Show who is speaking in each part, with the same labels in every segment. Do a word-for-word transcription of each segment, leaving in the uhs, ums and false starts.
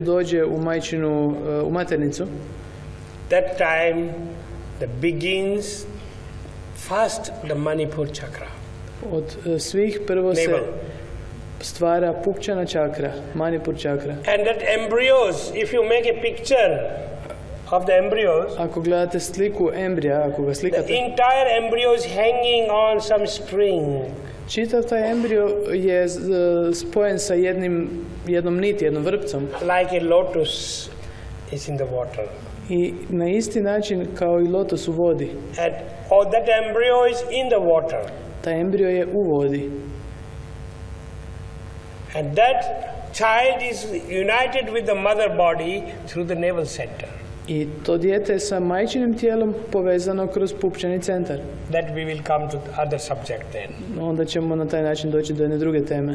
Speaker 1: dođe u majčinu, u maternicu,
Speaker 2: that time the begins first the Manipur chakra.
Speaker 1: Od svih prvo se stvara pupčana čakra, Manipur čakra.
Speaker 2: And that embryos, if you make a picture of the embryos,
Speaker 1: ako gledate sliku embrija, ako ga slikate,
Speaker 2: the entire embryo is hanging on some string.
Speaker 1: Čitav taj embrio je spojen sa jednim, jednom niti, jednom vrpcom.
Speaker 2: Like a lotus is in the water.
Speaker 1: I na isti način kao i lotos u vodi.
Speaker 2: And oh, that embryo is in the water.
Speaker 1: Taj embrio je u vodi.
Speaker 2: And that child is united with the mother body through the navel center.
Speaker 1: I to dijete je sa majčinim tijelom povezano kroz pupčani centar.
Speaker 2: That we will come to other subject then.
Speaker 1: Onda ćemo na taj način doći do jedne druge teme.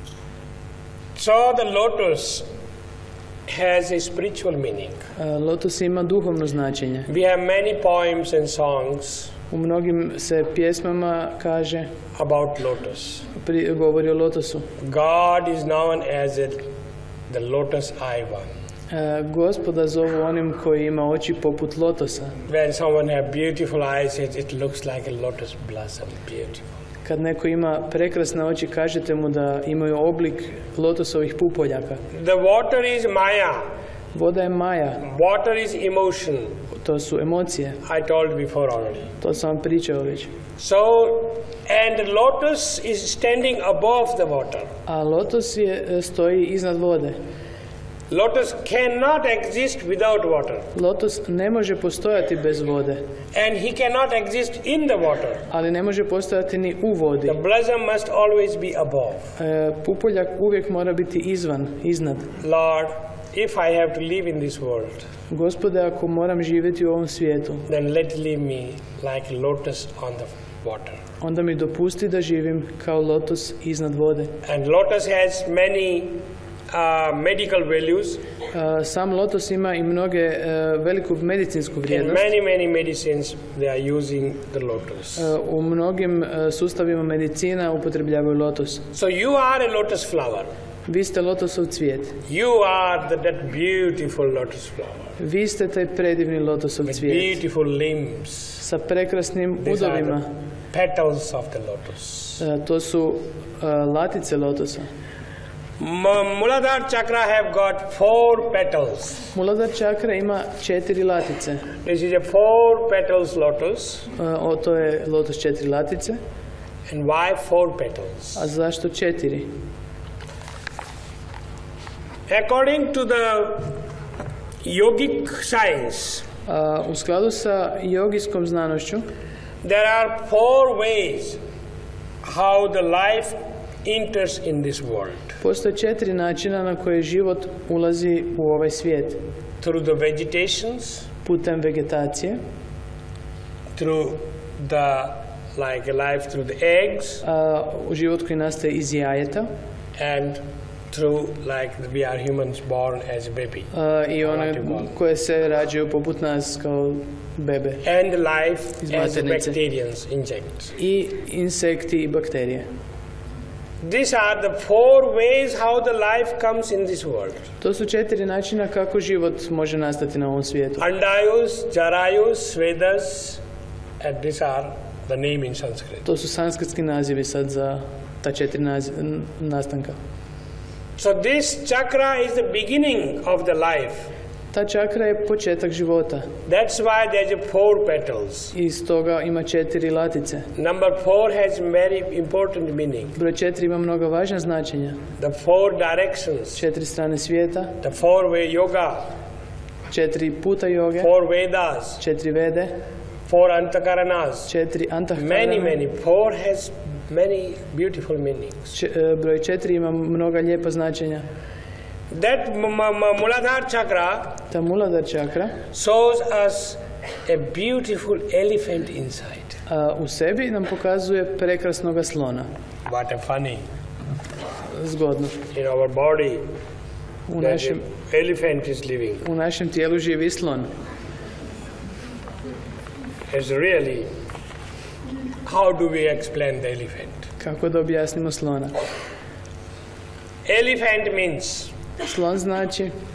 Speaker 2: So the lotus has a spiritual meaning.
Speaker 1: Uh, lotos ima duhovno značenje.
Speaker 2: We have many poems and songs.
Speaker 1: U mnogim se pjesmama kaže
Speaker 2: about lotus.
Speaker 1: Pri, govori o lotosu.
Speaker 2: God is known as a, the lotus eye one.
Speaker 1: Uh, Gospoda zovu onim koji ima oči poput lotosa.
Speaker 2: When someone has beautiful eyes, it, it looks like a lotus blossom, beautiful.
Speaker 1: Kad neko ima prekrasne oči, kažete mu da imaju oblik lotosovih pupoljaka.
Speaker 2: The water is Maya.
Speaker 1: Voda je Maja.
Speaker 2: Water is emotion.
Speaker 1: To su emocije.
Speaker 2: I told before already.
Speaker 1: To sam vam pričao već.
Speaker 2: So, and the lotus is standing above the water.
Speaker 1: A lotos je stoji iznad vode.
Speaker 2: Lotus cannot exist without water.
Speaker 1: Lotos ne može postojati bez vode.
Speaker 2: And he cannot exist in the water.
Speaker 1: Ali ne može postojati ni u vodi.
Speaker 2: The blossom must always be above.
Speaker 1: E, pupoljak uvijek mora biti izvan, iznad.
Speaker 2: Lord, if I have to live in this world,
Speaker 1: Gospode, ako moram živjeti u ovom svijetu,
Speaker 2: then let leave me like lotus on the water.
Speaker 1: Onda mi dopusti da živim kao lotos iznad vode.
Speaker 2: And lotus has many Uh, medical values.
Speaker 1: Uh, sam lotos ima i mnoge uh, veliku medicinsku vrijednost.
Speaker 2: In many many medicines they are using the lotus.
Speaker 1: Uh, u mnogim uh, sustavima medicina upotrebljavaju lotos.
Speaker 2: So you are a lotus flower.
Speaker 1: Vi ste lotosov cvijet.
Speaker 2: You are the, that beautiful lotus flower.
Speaker 1: Vi ste taj predivni lotosov cvijet.
Speaker 2: With beautiful limbs.
Speaker 1: Sa prekrasnim udovima.
Speaker 2: Petals of the lotus.
Speaker 1: Uh, to su uh, latice lotosa.
Speaker 2: Muladhara chakra have got four petals.
Speaker 1: Muladhara čakra ima četiri latice.
Speaker 2: This is a four petals lotus.
Speaker 1: Uh, o, to je lotos četiri latice.
Speaker 2: And why four petals?
Speaker 1: A zašto četiri?
Speaker 2: According to the yogic science,
Speaker 1: uh, u skladu sa jogijskom znanošću,
Speaker 2: there are four ways how the life enters in this world.
Speaker 1: Postoje četiri načina na koje život ulazi u ovaj svijet.
Speaker 2: Through the vegetations,
Speaker 1: putem vegetacije,
Speaker 2: through the like life through the eggs,
Speaker 1: uh, život koji nastaje iz jajeta,
Speaker 2: and through like we are humans born as a baby.
Speaker 1: Uh, I one koje se rađaju poput nas kao bebe.
Speaker 2: And life as bacterians inject.
Speaker 1: I insekti i bakterije.
Speaker 2: These are the four ways how the life comes in this world.
Speaker 1: To su četiri načina kako život može nastati na ovom svijetu.
Speaker 2: Andayus, Jarayus, Svedas, and these are the name in Sanskrit.
Speaker 1: To su sanskritski nazivi sad za ta četiri nastanka.
Speaker 2: So this chakra is the beginning of the life.
Speaker 1: Ta čakra je početak života.
Speaker 2: That's why there's four petals.
Speaker 1: I stoga ima četiri latice.
Speaker 2: Number four has very important meaning.
Speaker 1: Broj četiri ima mnogo važna značenja.
Speaker 2: The four directions.
Speaker 1: Četiri strane svijeta.
Speaker 2: The four way yoga.
Speaker 1: Četiri puta joge.
Speaker 2: Four Vedas.
Speaker 1: Četiri vede.
Speaker 2: Four antakaranas.
Speaker 1: Četiri antakarana.
Speaker 2: Many, many. Four has many beautiful meanings.
Speaker 1: Č, broj četiri ima mnoga lijepa značenja.
Speaker 2: That Muladhara chakra,
Speaker 1: ta Muladhara čakra
Speaker 2: shows us a beautiful elephant inside.
Speaker 1: A, u sebi nam pokazuje prekrasnoga slona.
Speaker 2: What a funny.
Speaker 1: Zgodno.
Speaker 2: In our body,
Speaker 1: u našem,
Speaker 2: elephant is living.
Speaker 1: U našem tijelu živi slon.
Speaker 2: It's really, how do we explain the elephant?
Speaker 1: Kako da objasnimo slona?
Speaker 2: Elephant means
Speaker 1: slon znači